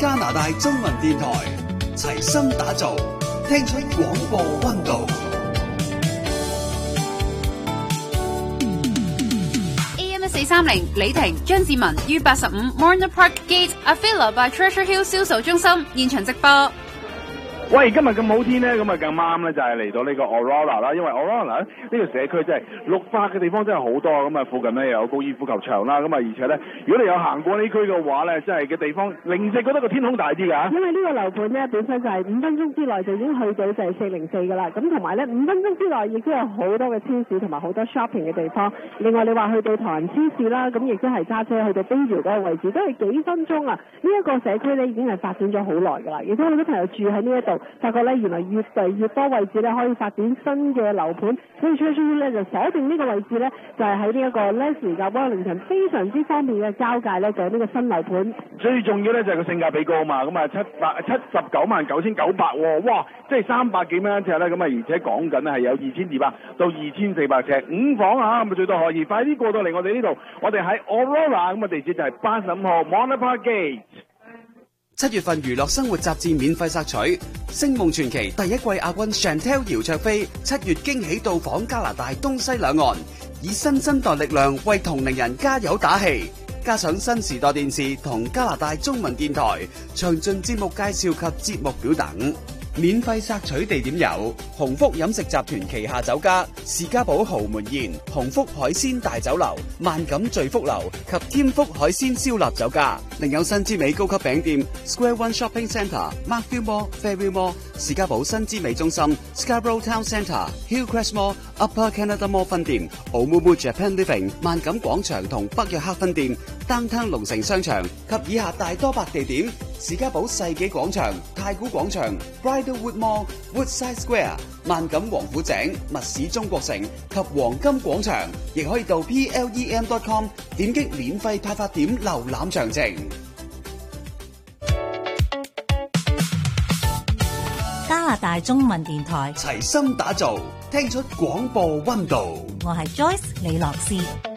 加拿大中文電台，齊心打造，聽出廣播溫度。 AM1430李婷、張志文於85 Morna Park Gate Avila by Treasure Hill 銷售中心現場直播。 喂，今日咁好天咧，咁啊咁啱咧，就係嚟到呢個 Aurora 啦，因為 Aurora 呢個社區真係綠化嘅地方真係好多，咁啊附近咧又有高爾夫球場啦，咁啊而且咧，如果你有行過呢區嘅話咧，真係嘅地方零舍覺得個天空大啲㗎。 因為呢個樓盤咧本身就係5分鐘之內就已經去到就係404㗎啦，咁同埋咧5分鐘之內亦都有好多嘅超市同埋好多 shopping 嘅地方。另外你話去到唐人超市啦，咁亦都係揸車去到 Bayview 嗰個位置，都係幾分鐘啊！呢一個社區咧已經係發展咗好耐㗎啦，亦都好多朋友住喺呢一度。發覺咧，原來越嚟越多位置咧可以發展新嘅樓盤，所以 Treasure Hill 咧就鎖定呢個位置咧，就係喺呢一個 Leslie 加 Wellington 非常之方便嘅交界咧，就係呢個新樓盤。最重要咧就係個性價比高啊嘛，咁啊799,900喎，哇！即係300幾蚊一尺咧，咁啊而且講緊咧係有2200到2400尺5房啊，咁啊最多可以快啲過到嚟我哋呢度，我哋喺 Aurora 咁啊地址就係85號 Morna Park Gate。 7月份娛樂生活雜誌免費索取，《星夢傳奇》第一季亞軍 Chantel 姚焯菲7月驚喜到訪加拿大東西兩岸，以新生代力量為同齡人加油打氣。加上新時代電視同加拿大中文電台詳盡節目介紹及節目表等。免費索取地點有鴻福飲食集團旗下酒家、士嘉堡豪門宴、鴻福海鮮大酒樓、萬錦聚福樓及添福海鮮燒臘酒家。另有新之美高級餅店 Square One Shopping Centre、Markville Mall、Fairview Mall、士嘉堡新之美中心、Scarborough Town Centre、Hillcrest Mall、Upper Canada Mall 分店、Oumuamua Japan Living、萬錦廣場同北約克分店、Downtown 龍城商場及以下大多白地點：士嘉堡世紀廣場、太古廣場、Bridlewood Mall、Woodside Square、萬錦王府井、密市中國城及黃金廣場，亦可以到 plem.com 點擊免費派發點瀏覽詳情。 加拿大中文電台齊心打造，聽出廣播溫度。 我係 Joyce 李樂詩。